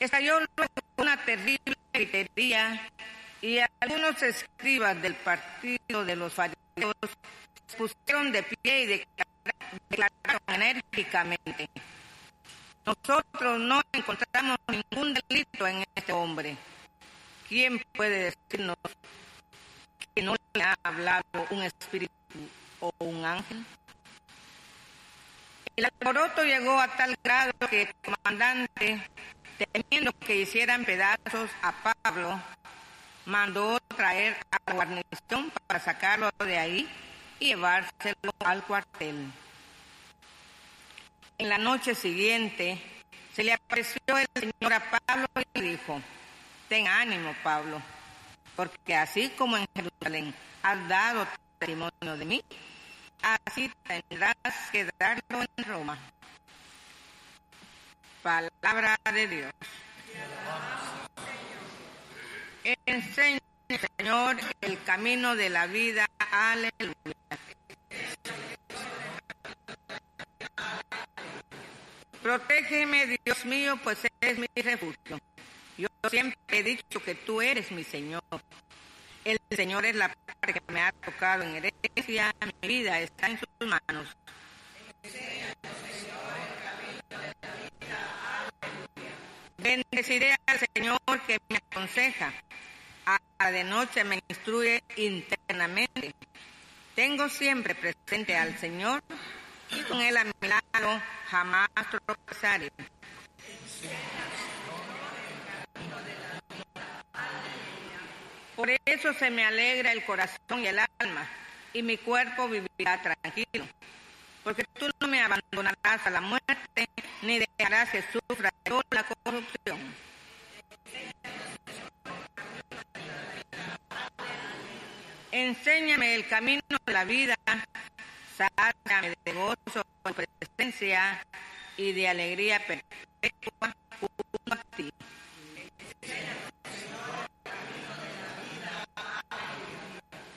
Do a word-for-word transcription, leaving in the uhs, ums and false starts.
Estalló luego una terrible gritería y algunos escribas del partido de los fariseos se pusieron de pie y declararon enérgicamente: nosotros no encontramos ningún delito en este hombre. ¿Quién puede decirnos que no le ha hablado un espíritu o un ángel? El alboroto llegó a tal grado que el comandante, temiendo que hicieran pedazos a Pablo, mandó traer a la guarnición para sacarlo de ahí y llevárselo al cuartel. En la noche siguiente se le apareció el Señor a Pablo y le dijo: ten ánimo, Pablo, porque así como en Jerusalén has dado testimonio de mí, así tendrás que darlo en Roma. Palabra de Dios. Enseña, Señor, el camino de la vida. Aleluya. Protégeme, Dios mío, pues eres mi refugio. Yo siempre he dicho que tú eres mi Señor. El Señor es la parte que me ha tocado en herencia. Mi vida está en sus manos. Bendeciré al Señor que me aconseja. A de noche me instruye internamente. Tengo siempre presente al Señor y con Él a mi lado jamás tropezaré. Por eso se me alegra el corazón y el alma, y mi cuerpo vivirá tranquilo, porque tú no me abandonarás a la muerte, ni dejarás que sufra yo la corrupción. Enséñame el camino de la vida, sácame de gozo con presencia y de alegría perpetua,